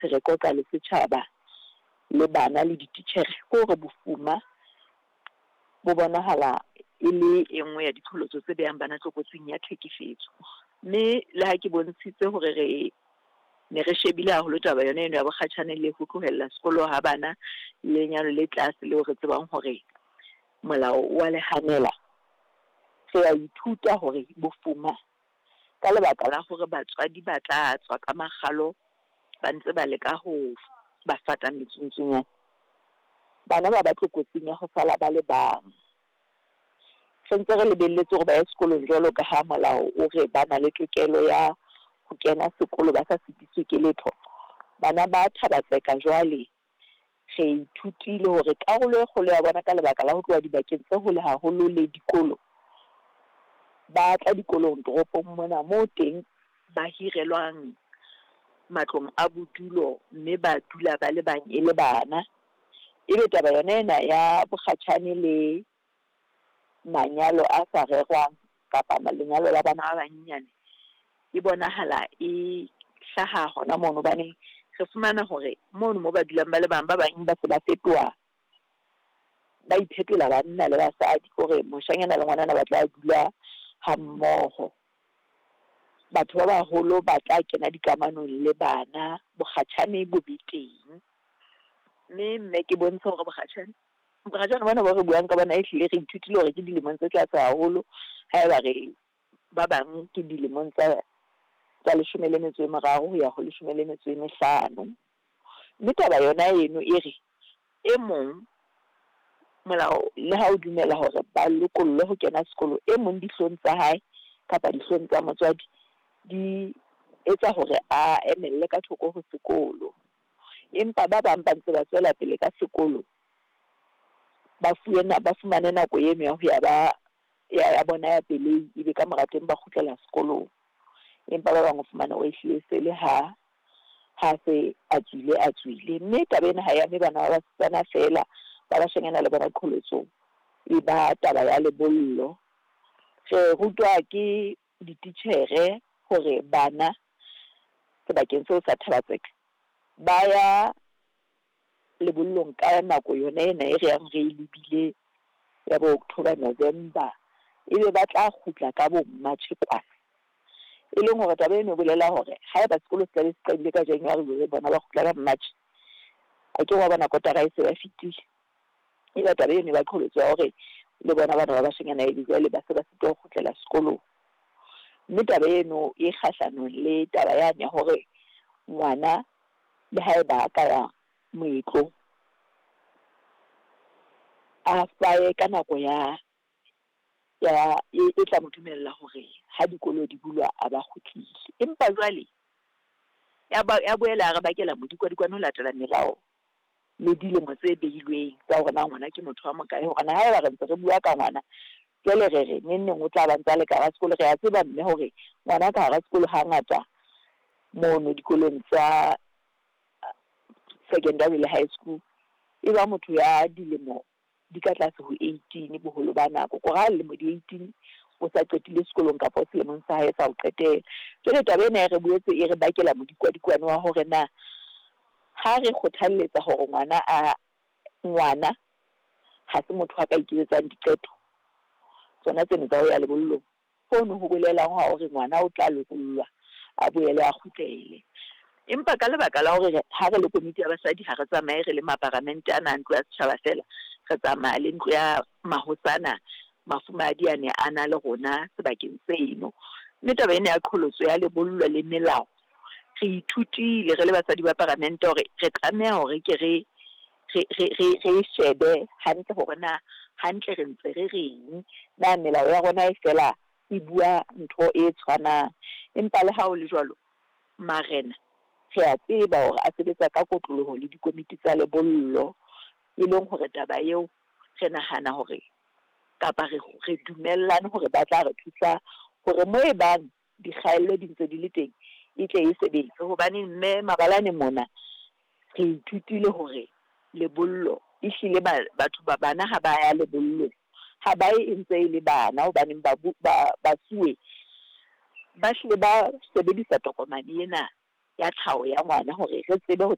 re qoqa le setjhaba le bana le dititjhere ko re bofuma bo bonahala e le e nngwe ya diqholotso tse behang bana tlokotsing ya tlhekefetso. Mme le ha ke bontshitse hore ne re shebile haholo taba yona eno ya bokgatjhane le ho tlohella sekolo ha bana lenyalo le tlase leo re tsebang hore molao wa le hanela, re a ithuta hore bofuma ka lebaka la hore batswadi ba tla tswa ka makgalo ba ntse ba leka ho ba fata metsotsong, bana ba tlokotsing ya ho sala ba le bang. Sentse re lebelletse hore ba ye sekolong jwalo ka ha molao o re ba na le tokelo ya ho kena sekolo ba sa sitiswe ke letho. Bana ba thabatseka jwale re ithutile hore karolo e kgolo ya bona ka lebaka la ho tloha dibakeng tse hole haholo le dikolo, ba tla dikolong toropong mona moo teng ba hirelwang matlong a bodulo, mme ba dula ba le bang e le bana. Ebe taba yona ena ya bokgatjhane le manyalo a sa rerwang kapa lenyalo la bana ba banyenyane e bonahala e hlaha hona mono, hobane re fumana hore mono mo ba dulang ba le bang ba bang ba se ba fetoha, ba iphetola banna le basadi hore moshanyana le ngwanana ba tla dula ha mmoho. Batho ba baholo ba tla kena dikamanong le bana, bokgatjhane bo be teng. Mme ke bontsha hore bokgatjhane bona ba re buang ka bona ehlile re ithutile hore ke dilemong tse tlase haholo, haeba re ba bang ke dilemong tsa 13 ho ya ho 15. Mme taba yona eno e re e mong molao le ha o dumela hore ba lokolle ho kena sekolo, e mong dihlong tsa hae kapa dihlong tsa motswadi di etsa hore a emelle ka thoko ho sekolo, empa ba bang ba ntse ba tswela pele ka sekolo, ba fumane nako eno ya ho ya bona ya pelei, ebe ka mora teng ba kgutlela sekolong. Empa ba bang o fumana o ehlile se le ha se a tswile. Mme taba ena ha ya me bana ba basetsana fela ba bashanyana le bona qholotso e ba taba ya lebollo. Re rutwa ke dititjhere hore bana sebakeng seo sa Thabatseka ba ya lebollong ka nako yona ena e re yang re lebile ya bo October November, ebe ba tla kgutla ka bo March kwana, e leng hore taba eno bolela hore haeba sekolo se tlabe se qadile ka January bona ba kgutla ka March, a ke wa bona kotara e se ba fitile. Eba taba eno ba qholotso ya hore le bona bana ba bashanyana e jwale ba se ba sitwa ho kgutlela sekolong. Mme taba eno e kgahlanong le taba yane ya hore ngwana le haeba a ka ya moetlo a faye ka nako ya e tla mo dumella hore ha dikolo di bulwa a ba kgutlile. Empa jwale ya boela a re bakela modikwadikwane ho latela melao le dilemo tse behilweng tsa hore na ngwana ke motho wa mokae, hore na haeba re ntse re bua ka ngwana jwale re neng o tla ba ntse le ka hara sekolo, re a tseba mme hore ngwana ka hara sekolo hangata mono dikolong tsa secondary le high school e ba motho ya dilemo di ka tlase ho 18 boholo ba nako, ko ha le mo di 18 o sa qetile sekolong kapa selemong sa hae sa ho qetela. Jwale taba ena re boetse e re bakela modikwadikwane wa hore na ha re kgothalletsa hore ngwana ha se motho a ka iketsetsang diqeto tsona tseno tsa ho ya lebollong, hono ho bolelang hore ngwana o tla lokollwa a boele a kgutlele. Empa ka lebaka la hore ha re le komiti ya basadi ha re tsamaye re le maparamente ana ntlo ya setjhaba fela, re tsamaya le ntlo ya mahosana mafumadi a ne a na le rona sebakeng seno. Mme taba ena ya qholotso ya lebollo le melao re ithutile re le basadi ba parlamente hore re tlameha hore ke re shebe hantle hore na hantle re ntse re reng, na melao ya rona e fela e bua ntho e tshwanang. Empa le ha o le jwalo, marena re a tseba hore a sebetsa ka kotloloho le dikomiti tsa lebollo, e leng hore taba eo re nahana hore kapa re dumellane hore ba tla re thusa hore mo e bang dikgaello di ntse di le teng e tle e sebetse. Hobane mme mabalane mona re ithutile hore lebollo ehlile batho ba bana ha ba ya lebollo ha ba e ntse e le bana, hobaneng ba fuwe ba hlile ba sebedisa tokomane ena ya tlhaho ya ngwana hore re tsebe ho